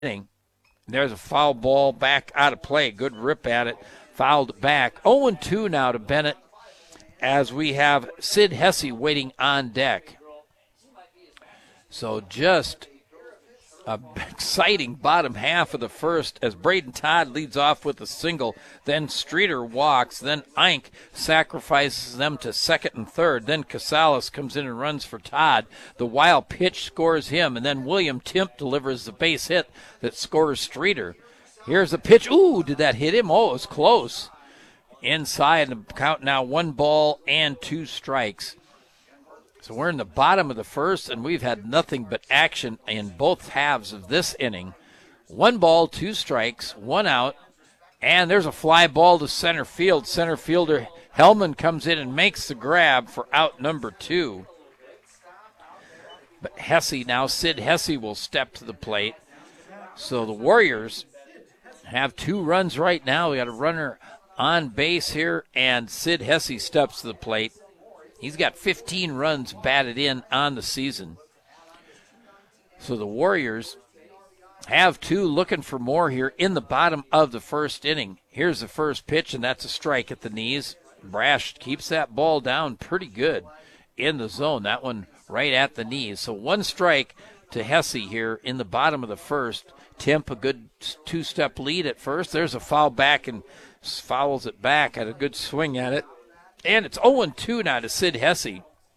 inning. There's a foul ball back out of play. Good rip at it. Fouled back. 0-2 now to Bennett as we have Sid Hesse waiting on deck. So just an exciting bottom half of the first as Braden Todd leads off with a single. Then Streeter walks. Then Eink sacrifices them to second and third. Then Casales comes in and runs for Todd. The wild pitch scores him. And then William Timp delivers the base hit that scores Streeter. Here's the pitch. Ooh, did that hit him? Oh, it was close. Inside, and the count now 1-2 strikes. So we're in the bottom of the first, and we've had nothing but action in both halves of this inning. 1-2 strikes, 1 out, and there's a fly ball to center field. Center fielder Hellman comes in and makes the grab for out number 2. But Hesse now, Sid Hesse will step to the plate. So the Warriors have 2 runs right now. We got a runner on base here, and Sid Hesse steps to the plate. He's got 15 runs batted in on the season. So the Warriors have 2, looking for more here in the bottom of the first inning. Here's the first pitch, and that's a strike at the knees. Brash keeps that ball down pretty good in the zone. That one right at the knees. So 1 strike to Hesse here in the bottom of the first. Timp, a good 2-step lead at first. There's a foul back and fouls it back. Had a good swing at it. And it's 0-2 now to Sid Hesse.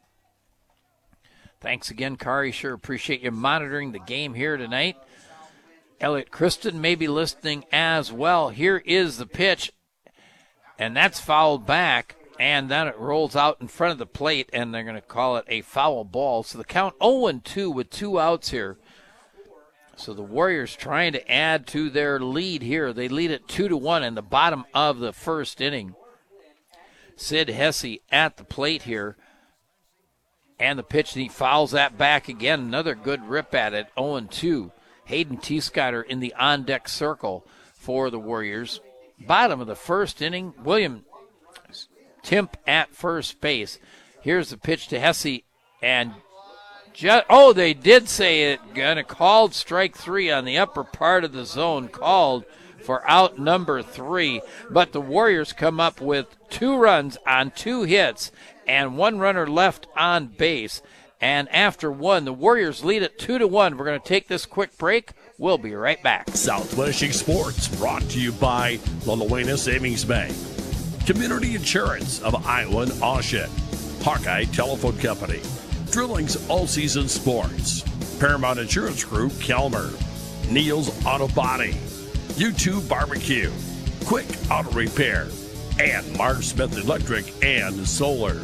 Thanks again, Kari. Sure appreciate you monitoring the game here tonight. Elliot Kristen may be listening as well. Here is the pitch, and that's fouled back, and then it rolls out in front of the plate, and they're going to call it a foul ball. So the count 0-2 with 2 outs here. So the Warriors trying to add to their lead here. They lead it 2-1 in the bottom of the first inning. Sid Hesse at the plate here. And the pitch, and he fouls that back again. Another good rip at it, 0-2. Hayden Teescotter in the on-deck circle for the Warriors. Bottom of the first inning, William Timp at first base. Here's the pitch to Hesse, and they did say it. Gonna called strike 3 on the upper part of the zone, called for out number 3. But the Warriors come up with 2 runs on 2 hits and 1 runner left on base. And after 1, the Warriors lead it 2-1. We're going to take this quick break. We'll be right back. Southwest Sports brought to you by La Luena Savings Bank, Community Insurance of Iowa and Oshet, Hawkeye Telephone Company, Drilling's All Season Sports, Paramount Insurance Group, Kelmer, Neil's Auto Body, U2 Barbecue, Quick Auto Repair, and Mark Smith Electric and Solar.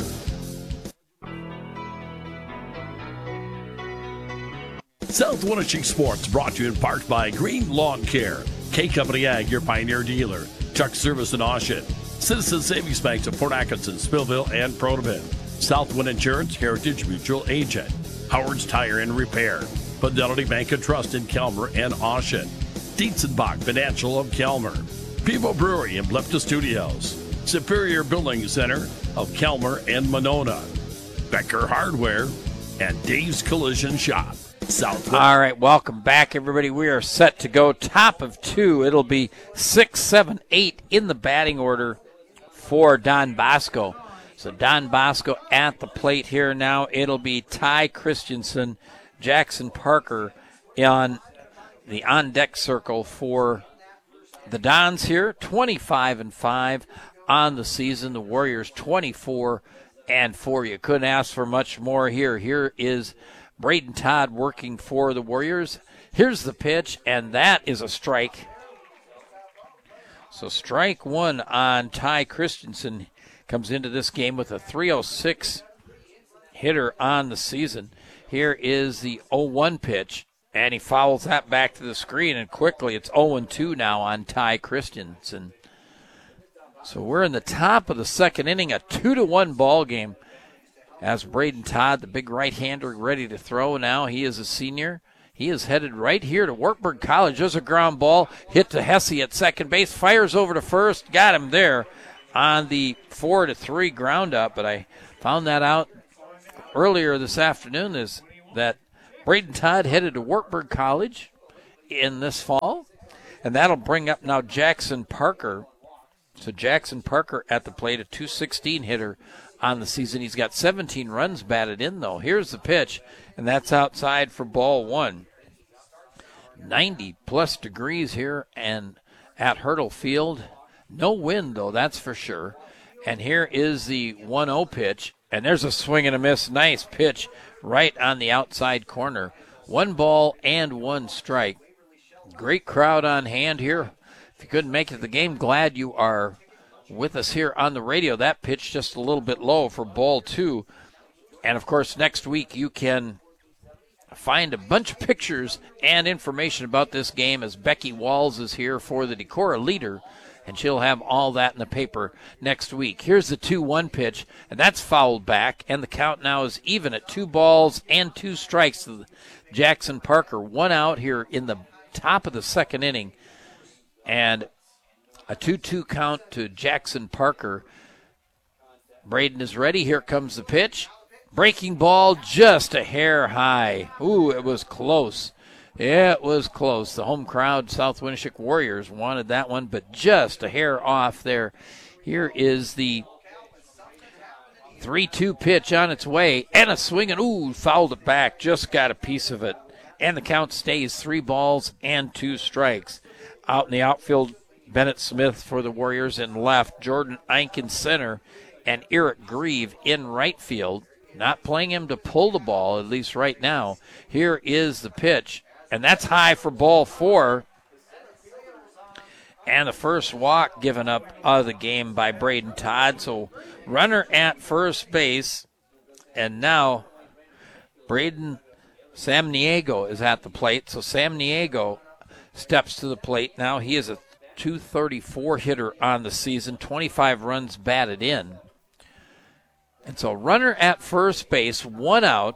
South Wenatchee Sports brought to you in part by Green Lawn Care, K Company Ag, your Pioneer dealer, Chuck Service in Oshet, Citizen Savings Banks of Port Atkinson, Spillville, and Protivin, Southwind Insurance, Heritage Mutual Agent, Howard's Tire and Repair, Fidelity Bank and Trust in Kelmer and Oshet, Dietzenbach Financial of Kelmer, Pivo Brewery in Blepta Studios, Superior Building Center of Kelmer and Monona, Becker Hardware, and Dave's Collision Shop. Southwest. All right, welcome back, everybody. We are set to go top of 2. It'll be 6, 7, 8 in the batting order for Don Bosco. So Don Bosco at the plate here now. It'll be Ty Christensen, Jackson Parker on the on-deck circle for the Dons here. 25-5 on the season. The Warriors 24-4. You couldn't ask for much more here. Here is Braden Todd working for the Warriors. Here's the pitch, and that is a strike. So strike 1 on Ty Christensen. Comes into this game with a .306 hitter on the season. Here is the 0-1 pitch, and he fouls that back to the screen, and quickly it's 0-2 now on Ty Christensen. So we're in the top of the second inning, a 2-1 ball game. As Braden Todd, the big right-hander, ready to throw now. He is a senior. He is headed right here to Wartburg College. There's a ground ball hit to Hesse at second base. Fires over to first. Got him there on the 4-3 ground up. But I found that out earlier this afternoon is that Braden Todd headed to Wartburg College in this fall. And that'll bring up now Jackson Parker. So Jackson Parker at the plate, a .216 hitter on the season. He's got 17 runs batted in, though. Here's the pitch, and that's outside for ball one. 90-plus degrees here and at Hurdle Field. No wind, though, that's for sure. And here is the 1-0 pitch, and there's a swing and a miss. Nice pitch right on the outside corner. 1 ball and 1 strike. Great crowd on hand here. If you couldn't make it to the game, glad you are with us here on the radio. That pitch just a little bit low for ball 2. And, of course, next week you can find a bunch of pictures and information about this game as Becky Walls is here for the Decorah Leader, and she'll have all that in the paper next week. Here's the 2-1 pitch, and that's fouled back, and the count now is even at 2 balls and 2 strikes to Jackson Parker. 1 out here in the top of the second inning, and a 2-2 count to Jackson Parker. Braden is ready. Here comes the pitch. Breaking ball just a hair high. Ooh, it was close. Yeah, it was close. The home crowd, South Winneshiek Warriors, wanted that one, but just a hair off there. Here is the 3-2 pitch on its way, and a swing, and ooh, fouled it back. Just got a piece of it. And the count stays 3 balls and 2 strikes. Out in the outfield, Bennett Smith for the Warriors in left, Jordan Eink in center, and Eric Grieve in right field. Not playing him to pull the ball, at least right now. Here is the pitch, and that's high for ball 4. And the first walk given up of the game by Braden Todd. So runner at first base, and now Braden Samniego is at the plate. So Samniego steps to the plate. Now he is a .234 hitter on the season, 25 runs batted in. And so runner at first base, 1 out.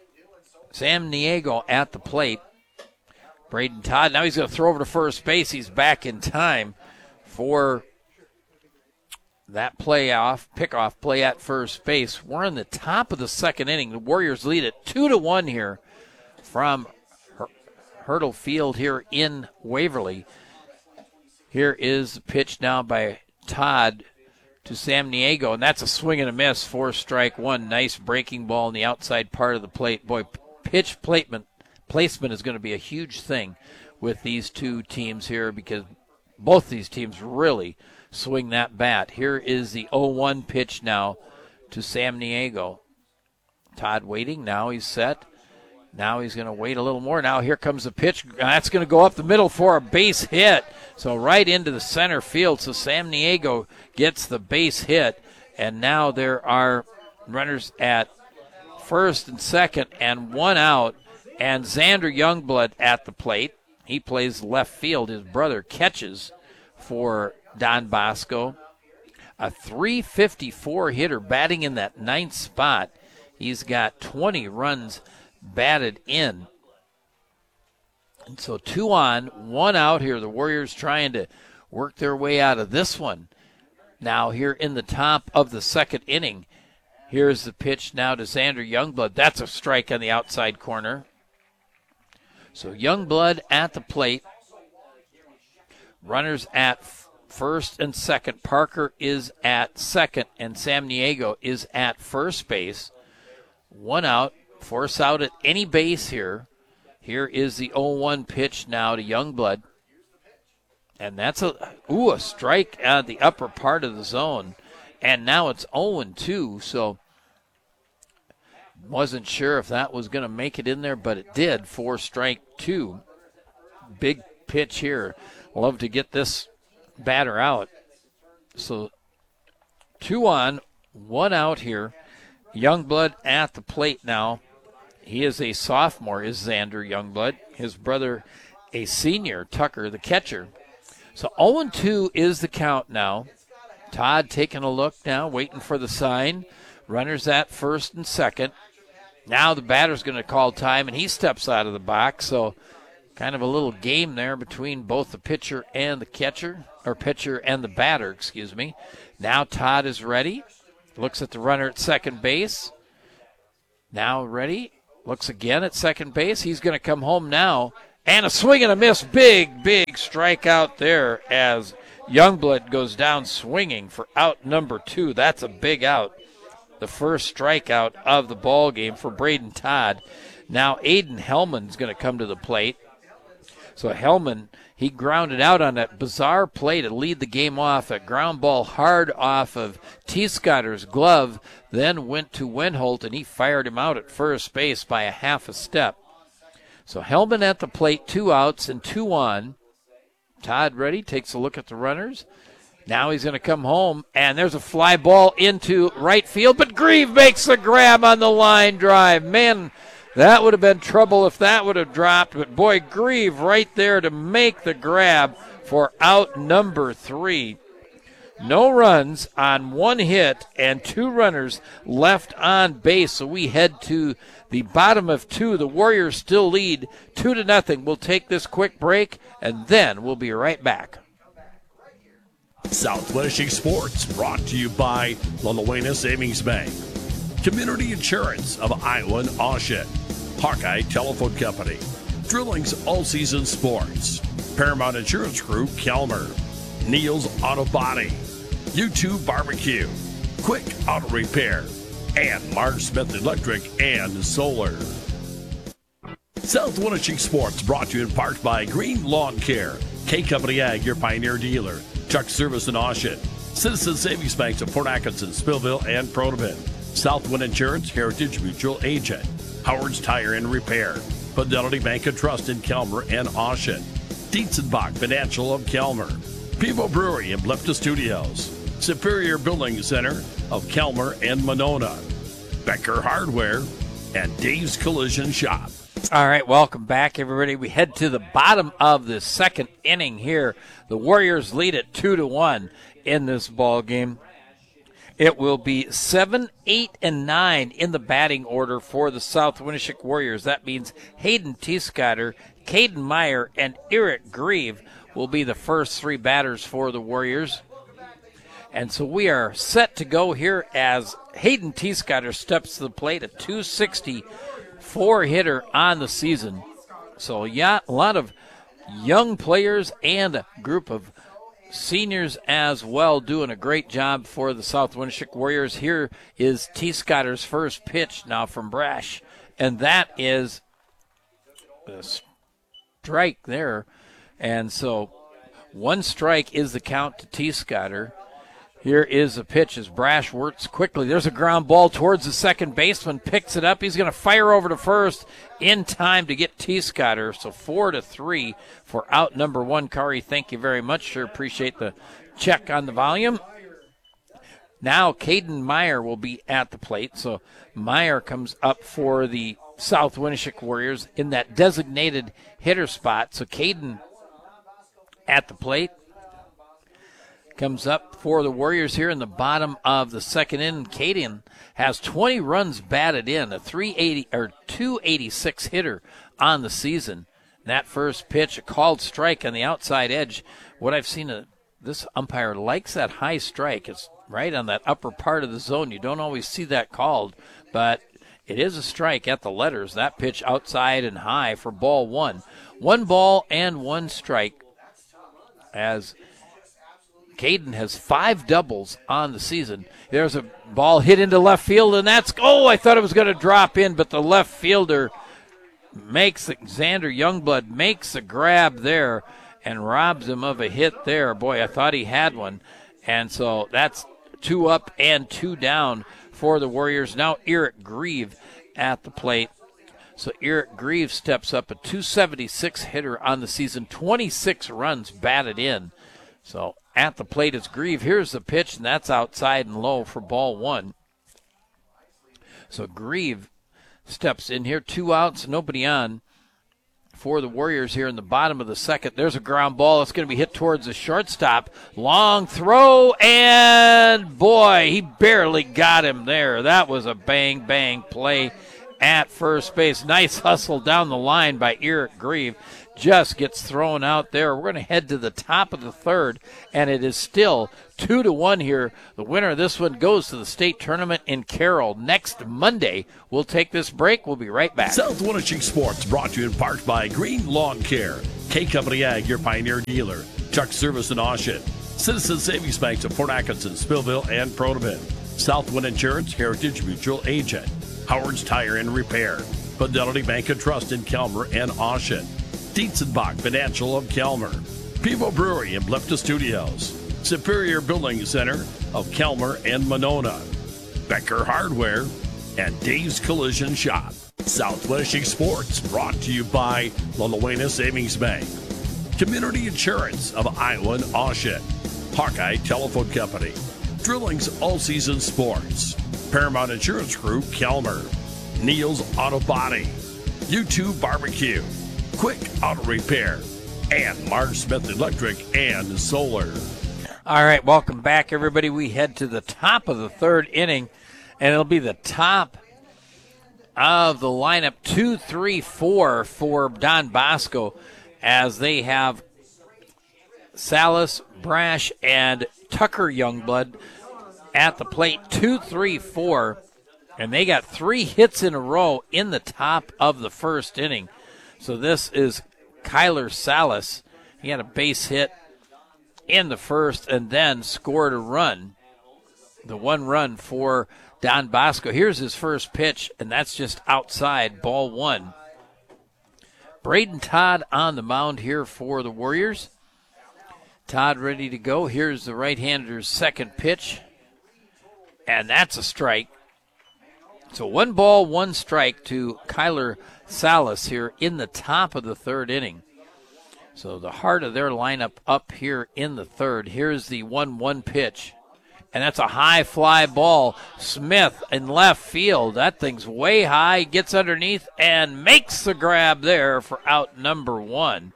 Samniego at the plate. Braden Todd, now he's going to throw over to first base. He's back in time for that pickoff play at first base. We're in the top of the second inning. The Warriors lead it 2-1 here from Hurdle Field here in Waverly. Here is the pitch now by Todd to Samniego, and that's a swing and a miss for strike 1. Nice breaking ball in the outside part of the plate. Boy, pitch placement is going to be a huge thing with these two teams here because both these teams really swing that bat. Here is the 0-1 pitch now to Samniego. Todd waiting. Now he's set. Now he's going to wait a little more. Now here comes the pitch. That's going to go up the middle for a base hit. So right into the center field. So Samniego gets the base hit. And now there are runners at first and second and 1 out. And Xander Youngblood at the plate. He plays left field. His brother catches for Don Bosco. A .354 hitter batting in that 9th spot. He's got 20 runs batted in. And so 2 on, 1 out here. The Warriors trying to work their way out of this one. Now here in the top of the second inning. Here's the pitch now to Xander Youngblood. That's a strike on the outside corner. So Youngblood at the plate. Runners at first and second. Parker is at second, and Samniego is at first base. 1 out. Force out at any base here. Here is the 0-1 pitch now to Youngblood. And that's a strike at the upper part of the zone. And now it's 0-2, so wasn't sure if that was going to make it in there, but it did for strike 2. Big pitch here. Love to get this batter out. So 2 on, 1 out here. Youngblood at the plate now. He is a sophomore, is Xander Youngblood. His brother, a senior, Tucker, the catcher. So 0-2 is the count now. Todd taking a look now, waiting for the sign. Runners at first and second. Now the batter's going to call time, and he steps out of the box. So kind of a little game there between both the pitcher and the catcher, or pitcher and the batter, excuse me. Now Todd is ready. Looks at the runner at second base. Now ready. Looks again at second base. He's going to come home now And a swing and a miss. Big strikeout there as Youngblood goes down swinging for out number 2. That's a big out. The first strikeout of the ball game for Braden Todd. Now Aiden Hellman's going to come to the plate. So Hellman, he grounded out on that bizarre play to lead the game off. A ground ball hard off of T-Scotter's glove, then went to Wenholt, and he fired him out at first base by a half a step. So Hellman at the plate, 2 outs and 2 on. Todd ready, takes a look at the runners. Now he's going to come home, and there's a fly ball into right field, but Grieve makes the grab on the line drive. Man, that would have been trouble if that would have dropped, but boy, Grieve right there to make the grab for out number 3. No runs on 1 hit and 2 runners left on base, so we head to the bottom of 2. The Warriors still lead 2-0. We'll take this quick break, and then we'll be right back. South Wenatchee Sports brought to you by La Luena Savings Bank, Community Insurance of Iowa and Oshet, Hawkeye Telephone Company, Drilling's All Season Sports, Paramount Insurance Group, Kelmer, Neil's Auto Body, U2 Barbecue, Quick Auto Repair, and Marge Smith Electric and Solar. South Wenatchee Sports brought to you in part by Green Lawn Care, K Company Ag, your Pioneer dealer, Truck Service in Oshet, Citizen Savings Banks of Port Atkinson, Spillville, and Protivin, Southwind Insurance, Heritage Mutual Agent, Howard's Tire and Repair, Fidelity Bank and Trust in Kelmer and Oshet, Dietzenbach Financial of Kelmer, Pivo Brewery in Blefta Studios, Superior Building Center of Kelmer and Monona, Becker Hardware, and Dave's Collision Shop. All right, welcome back, everybody. We head to the bottom of the second inning here. The Warriors lead at 2-1 in this ball game. It will be 7, 8, and 9 in the batting order for the South Wenatchee Warriors. That means Hayden T-Scotter, Caden Meyer, and Eric Grieve will be the first 3 batters for the Warriors. And so we are set to go here as Hayden T-Scotter steps to the plate, a .260 4-hitter on the season. So yeah, a lot of young players and a group of seniors as well doing a great job for the South Wenatchee Warriors. Here is T-Scotter's first pitch now from Brash, and that is a strike there. And so 1 strike is the count to T-Scotter. Here is a pitch as Brash works quickly. There's a ground ball towards the second baseman, picks it up. He's going to fire over to first in time to get T-Scotter. So 4-3 for out number 1. Kari, thank you very much. Sure appreciate the check on the volume. Now Caden Meyer will be at the plate. So Meyer comes up for the South Wenatchee Warriors in that designated hitter spot. So Caden at the plate. Comes up for the Warriors here in the bottom of the second inning. Caden has 20 runs batted in, a 286 hitter on the season. That first pitch, a called strike on the outside edge. What I've seen, this umpire likes that high strike. It's right on that upper part of the zone. You don't always see that called, but it is a strike at the letters. That pitch outside and high for ball 1. 1 ball and 1 strike as Caden has 5 doubles on the season. There's a ball hit into left field, and I thought it was going to drop in, but the left fielder Xander Youngblood makes a grab there and robs him of a hit there. Boy, I thought he had one. And so that's 2 up and 2 down for the Warriors. Now Eric Grieve at the plate. So Eric Grieve steps up, a 276 hitter on the season, 26 runs batted in. So at the plate is Grieve. Here's the pitch, and that's outside and low for ball 1. So Grieve steps in here. 2 outs, nobody on for the Warriors here in the bottom of the second. There's a ground ball. It's going to be hit towards the shortstop. Long throw, and boy, he barely got him there. That was a bang play at first base. Nice hustle down the line by Eric Grieve. just gets thrown out there. We're going to head to the top of the third, and it is still 2-1 here. The winner of this one goes to the state tournament in Carroll next Monday. We'll take this break. We'll be right back. South Wenatchee Sports brought to you in part by Green Lawn Care, K Company Ag, your Pioneer dealer, Chuck Service in Oshet, Citizen Savings Banks of Port Atkinson, Spillville, and Protoman, Southwind Insurance, Heritage Mutual Agent, Howard's Tire and Repair, Fidelity Bank and Trust in Kelmer and Oshet, Dietzenbach Financial of Kelmer, Pivo Brewery and Blipta Studios, Superior Building Center of Kelmer and Monona, Becker Hardware, and Dave's Collision Shop. South Wenatchee Sports brought to you by La Luena Savings Bank, Community Insurance of Iowa and Oshet, Hawkeye Telephone Company, Drilling's All Season Sports, Paramount Insurance Group Kelmer, Neil's Auto Body, U2 Barbecue, Quick Auto Repair, and Mark Smith Electric and Solar. All right, welcome back, everybody. We head to the top of the third inning, and it'll be the top of the lineup 2-3-4 for Don Bosco, as they have Salas, Brash, and Tucker Youngblood at the plate. 2-3-4, and they got 3 hits in a row in the top of the first inning. So this is Kyler Salas. He had a base hit in the first and then scored a run, the 1 run for Don Bosco. Here's his first pitch, and that's just outside, ball 1. Braden Todd on the mound here for the Warriors. Todd ready to go. Here's the right-hander's second pitch, and that's a strike. So 1 ball, 1 strike to Kyler Salas here in the top of the third inning. So the heart of their lineup up here in the third. Here's the 1-1 pitch, and that's a high fly ball. Smith in left field. That thing's way high, gets underneath and makes the grab there for out number 1.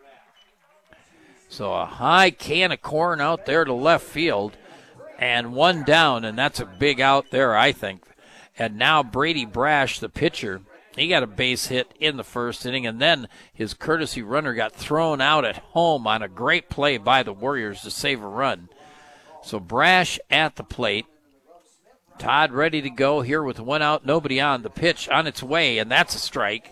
So a high can of corn out there to left field, and 1 down, and that's a big out there, I think. And now Brady Brash, the pitcher, he got a base hit in the first inning, and then his courtesy runner got thrown out at home on a great play by the Warriors to save a run. So Brash at the plate. Todd ready to go here with 1 out, nobody on. The pitch on its way, and that's a strike.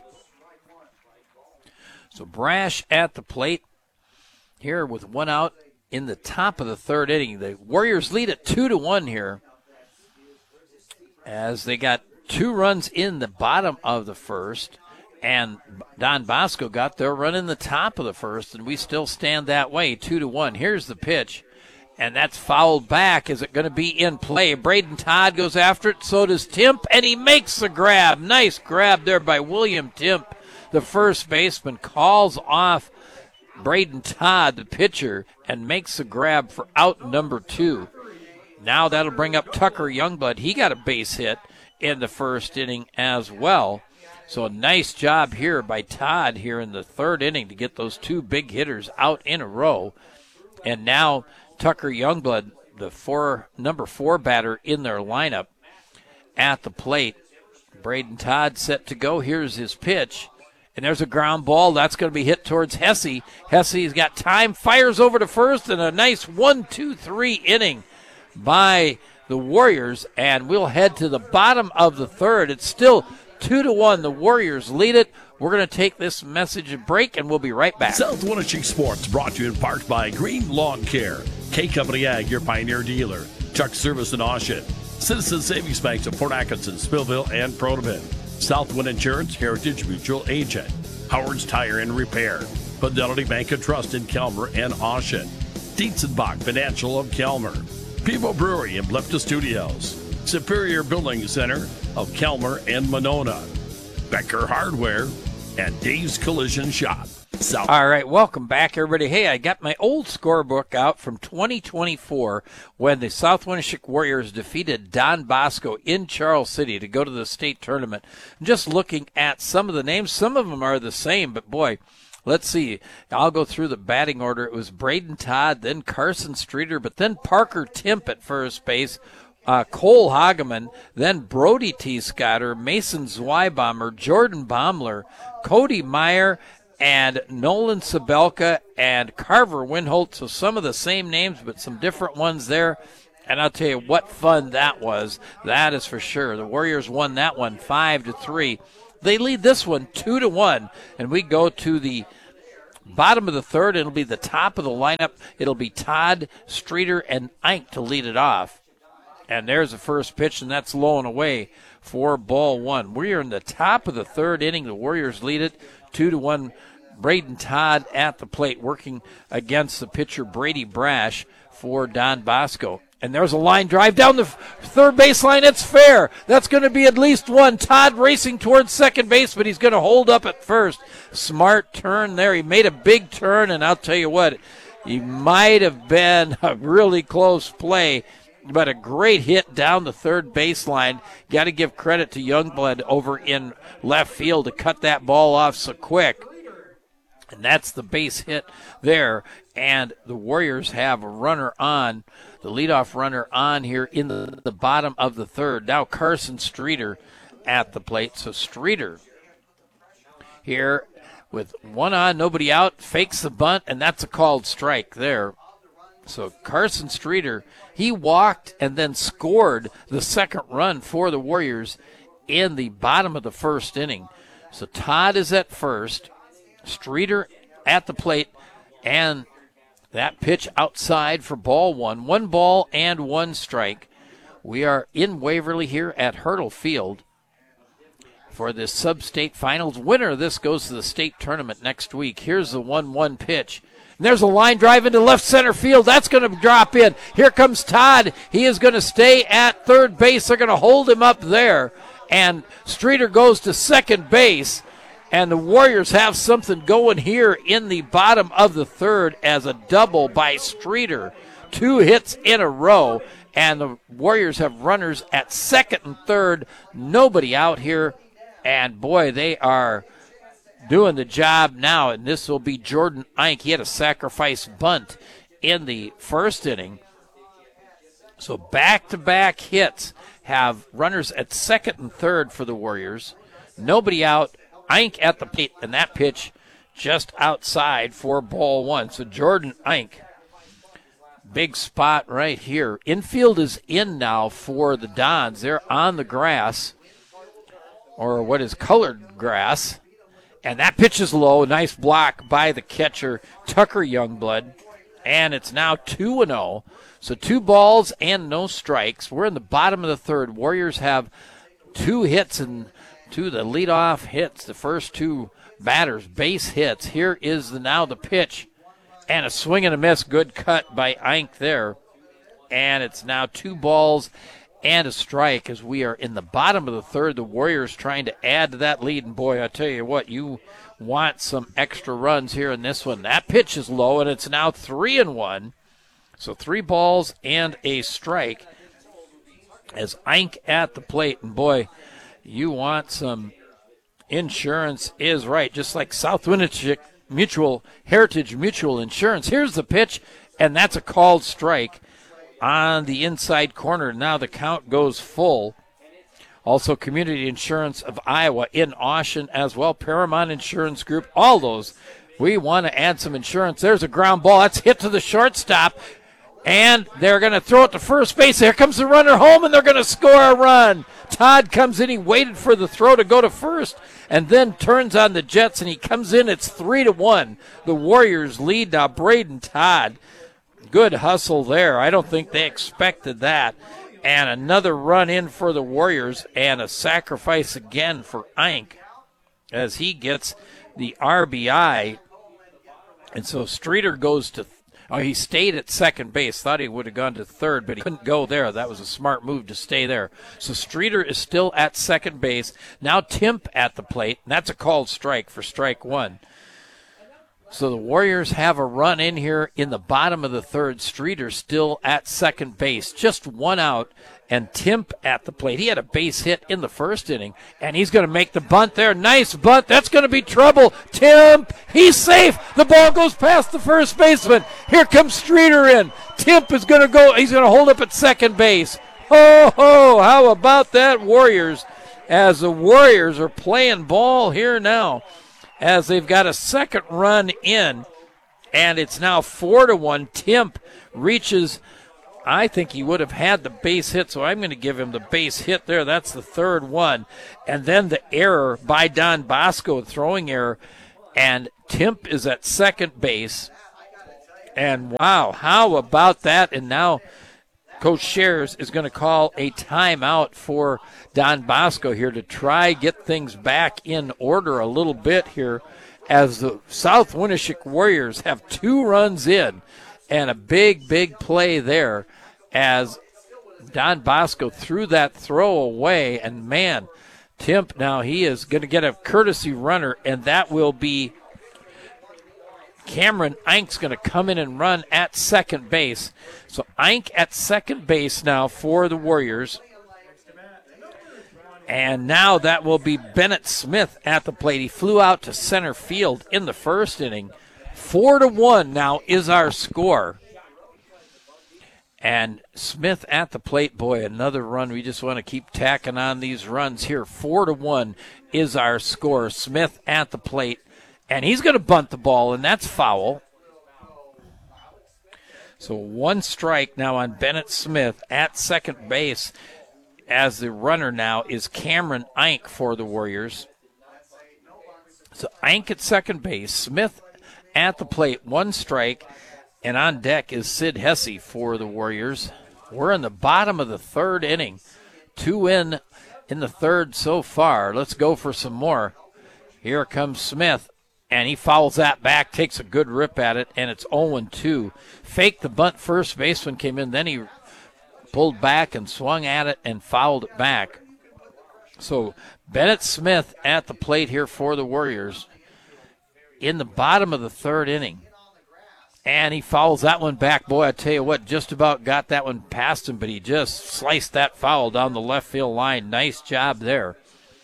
So Brash at the plate here with 1 out in the top of the third inning. The Warriors lead at 2-1 here, as they got 2 runs in the bottom of the first, and Don Bosco got their run in the top of the first, and we still stand that way, 2-1. Here's the pitch, and that's fouled back. Is it going to be in play? Braden Todd goes after it, so does Timp, and he makes the grab. Nice grab there by William Timp. The first baseman calls off Braden Todd, the pitcher, and makes the grab for out number 2. Now that'll bring up Tucker Youngblood. He got a base hit in the first inning as well. So a nice job here by Todd here in the third inning to get those 2 big hitters out in a row. And now Tucker Youngblood, the number 4 batter in their lineup, at the plate. Braden Todd set to go. Here's his pitch. And there's a ground ball. That's going to be hit towards Hesse. Hesse's got time, fires over to first, and a nice 1-2-3 inning by the Warriors, and we'll head to the bottom of the third. It's still 2-1. The Warriors lead it. We're going to take this message break, and we'll be right back. South Wenatchee Sports brought to you in part by Green Lawn Care, K Company Ag, your Pioneer dealer, Chuck Service in Oshet, Citizen Savings Banks of Port Atkinson, Spillville, and Protoman, Southwind Insurance, Heritage Mutual Agent, Howard's Tire and Repair, Fidelity Bank and Trust in Kelmer and Oshet, Dietzenbach Financial of Kelmer, Pivo Brewery and Blipta Studios, Superior Building Center of Kelmer and Monona, Becker Hardware, and Dave's Collision Shop. South. All right, welcome back, everybody. Hey, I got my old scorebook out from 2024 when the South Wenatchee Warriors defeated Don Bosco in Charles City to go to the state tournament. Just looking at some of the names, some of them are the same, but boy, let's see. I'll go through the batting order. It was Braden Todd, then Carson Streeter, but then Parker Timp at first base, Cole Hageman, then Brody T. Scotter, Mason Zweibaumler, Jordan Baumler, Cody Meyer, and Nolan Sabelka and Carver Winholt. So some of the same names, but some different ones there. And I'll tell you what fun that was. That is for sure. The Warriors won that one 5-3. They lead this one 2-1, and we go to the bottom of the third. It'll be the top of the lineup. It'll be Todd, Streeter, and Eink to lead it off. And there's the first pitch, and that's low and away for ball one. We are in the top of the third inning. The Warriors lead it 2-1. Braden Todd at the plate working against the pitcher Brady Brash for Don Bosco. And there's a line drive down the third baseline. It's fair. That's going to be at least one. Todd racing towards second base, but he's going to hold up at first. Smart turn there. He made a big turn, and I'll tell you what, he might have been a really close play, but a great hit down the third baseline. Got to give credit to Youngblood over in left field to cut that ball off so quick. And that's the base hit there. And the Warriors have a runner on, the leadoff runner on here in the bottom of the third. Now Carson Streeter at the plate. So Streeter here with one on, nobody out, fakes the bunt, and that's a called strike there. So Carson Streeter, he walked and then scored the second run for the Warriors in the bottom of the first inning. So Todd is at first, Streeter at the plate, and that pitch outside for ball one. 1 ball and 1 strike. We are in Waverly here at Hurdle Field for this sub-state finals. Winner of this goes to the state tournament next week. Here's the 1-1 pitch. And there's a line drive into left center field. That's going to drop in. Here comes Todd. He is going to stay at third base. They're going to hold him up there. And Streeter goes to second base. And the Warriors have something going here in the bottom of the third as a double by Streeter. 2 hits in a row. And the Warriors have runners at second and third. Nobody out here. And, boy, they are doing the job now. And this will be Jordan Eink. He had a sacrifice bunt in the first inning. So back-to-back hits have runners at second and third for the Warriors. Nobody out. Eink at the plate, and that pitch just outside for ball one. So Jordan Eink, big spot right here. Infield is in now for the Dons. They're on the grass, or what is colored grass. And that pitch is low. Nice block by the catcher, Tucker Youngblood. And it's now 2-0. So 2 balls and no strikes. We're in the bottom of the third. Warriors have 2 hits and 2 the leadoff hits, the first 2 batters, base hits. Here is now the pitch, and a swing and a miss. Good cut by Eink there. And it's now 2 balls and a strike as we are in the bottom of the third. The Warriors trying to add to that lead, and boy, I tell you what, you want some extra runs here in this one. That pitch is low, and it's now 3-1. So 3 balls and a strike as Eink at the plate, and boy, you want some insurance is right, just like South Winnebago Mutual, Heritage Mutual Insurance. Here's the pitch, and that's a called strike on the inside corner. Now the count goes full. Also, Community Insurance of Iowa in Austin as well. Paramount Insurance Group, all those. We want to add some insurance. There's a ground ball. That's hit to the shortstop. And they're going to throw it to first base. Here comes the runner home, and they're going to score a run. Todd comes in. He waited for the throw to go to first and then turns on the Jets, and he comes in. It's 3-1. The Warriors lead now. Braden Todd, good hustle there. I don't think they expected that. And another run in for the Warriors and a sacrifice again for Eink as he gets the RBI. And so Streeter goes to he stayed at second base. Thought he would have gone to third, but he couldn't go there. That was a smart move to stay there. So Streeter is still at second base. Now Timp at the plate, and that's a called strike for strike one. So the Warriors have a run in here in the bottom of the third. Streeter still at second base. Just 1 out, and Timp at the plate. He had a base hit in the first inning, and he's going to make the bunt there. Nice bunt. That's going to be trouble. Timp, he's safe. The ball goes past the first baseman. Here comes Streeter in. Timp is going to go. He's going to hold up at second base. Ho, ho, how about that, Warriors? As the Warriors are playing ball here now. as they've got a second run in, and it's now 4-1. Timp reaches. I think he would have had the base hit, so I'm going to give him the base hit there. That's the third one. And then the error by Don Bosco, throwing error, and Timp is at second base. And wow, how about that? And now Coach Shares is going to call a timeout for Don Bosco here to try get things back in order a little bit here, as the South Winneshiek Warriors have 2 runs in and a big, big play there as Don Bosco threw that throw away. And, man, Timp now he is going to get a courtesy runner, and that will be Cameron Eink's going to come in and run at second base. So Eink at second base now for the Warriors. And now that will be Bennett Smith at the plate. He flew out to center field in the first inning. 4-1 now is our score. And Smith at the plate, boy, another run. We just want to keep tacking on these runs here. 4-1 is our score. Smith at the plate, and he's going to bunt the ball, and that's foul. So 1 strike now on Bennett Smith at second base, as the runner now is Cameron Eink for the Warriors. So Eink at second base, Smith at the plate, 1 strike. And on deck is Sid Hesse for the Warriors. We're in the bottom of the third inning. 2 in the third so far. Let's go for some more. Here comes Smith, and he fouls that back, takes a good rip at it, and it's 0-2. Faked the bunt, first baseman came in, then he pulled back and swung at it and fouled it back. So Bennett Smith at the plate here for the Warriors in the bottom of the third inning. And he fouls that one back. Boy, I tell you what, just about got that one past him, but he just sliced that foul down the left field line. Nice job there.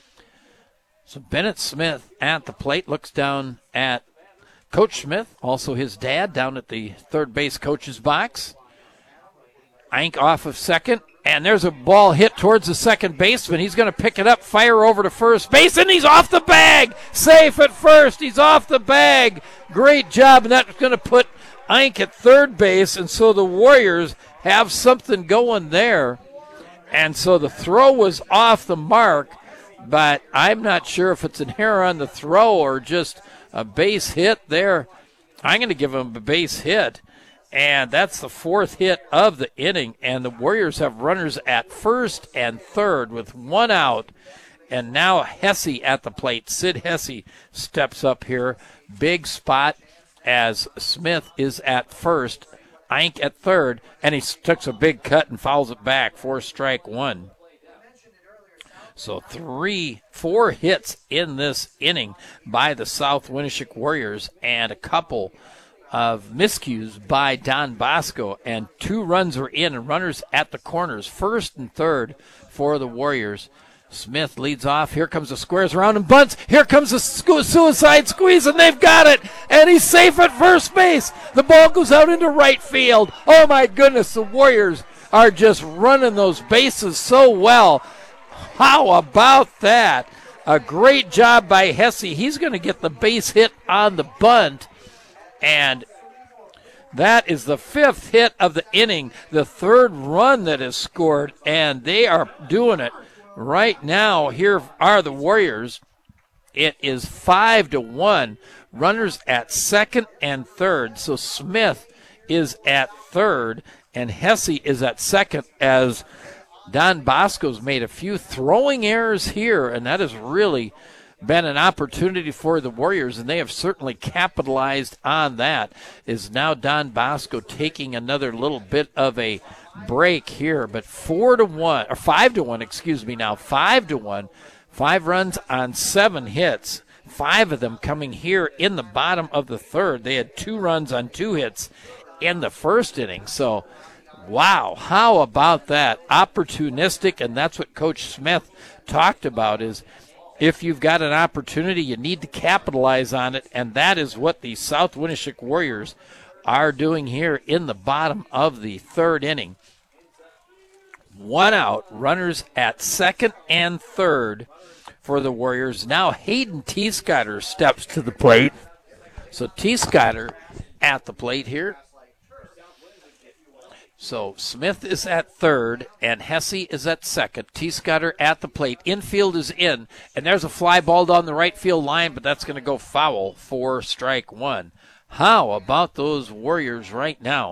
So Bennett Smith at the plate, looks down at Coach Smith, also his dad, down at the third base coach's box. Eink off of second, and there's a ball hit towards the second baseman. He's going to pick it up, fire over to first base, and he's off the bag. Safe at first. He's off the bag. Great job, and that's going to put Eink at third base, and so the Warriors have something going there. And so the throw was off the mark, but I'm not sure if it's an error on the throw or just a base hit there. I'm going to give him a base hit, and that's the 4th hit of the inning. And the Warriors have runners at first and third with 1 out. And now Hesse at the plate. Sid Hesse steps up here. Big spot as Smith is at first, Eink at third, and he takes a big cut and fouls it back. 4-1. So 4 hits in this inning by the South Winneshiek Warriors, and a couple of miscues by Don Bosco, and 2 runs are in and runners at the corners, first and third for the Warriors. Smith leads off. Here comes the squares around and bunts. Here comes the suicide squeeze, and they've got it. And he's safe at first base. The ball goes out into right field. Oh, my goodness. The Warriors are just running those bases so well. How about that? A great job by Hesse. He's going to get the base hit on the bunt. And that is the 5th hit of the inning, the 3rd run that is scored, and they are doing it. Right now, here are the Warriors. It is 5-1. Runners at second and third. So Smith is at third, and Hesse is at second, as Don Bosco's made a few throwing errors here, and that has really been an opportunity for the Warriors, and they have certainly capitalized on that. Is now Don Bosco taking another little bit of a break here, but 5-1 now. 5-1. 5 runs on 7 hits. 5 of them coming here in the bottom of the third. They had 2 runs on 2 hits in the first inning. So, wow, how about that? Opportunistic, and that's what Coach Smith talked about, is if you've got an opportunity, you need to capitalize on it, and that is what the South Winneshiek Warriors are doing here in the bottom of the third inning. 1 out, runners at second and third for the Warriors. Now Hayden Teescotter steps to the plate. So Teescotter at the plate here. So Smith is at third, and Hesse is at second. Teescotter at the plate. Infield is in, and there's a fly ball down the right field line, but that's going to go foul for strike one. How about those Warriors right now?